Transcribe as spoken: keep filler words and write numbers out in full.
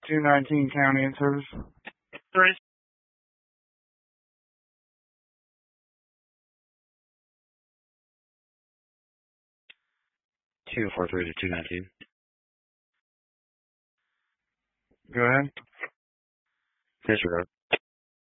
two nineteen county in service. Three. two four three to two nineteen. Go ahead. Fisher Road.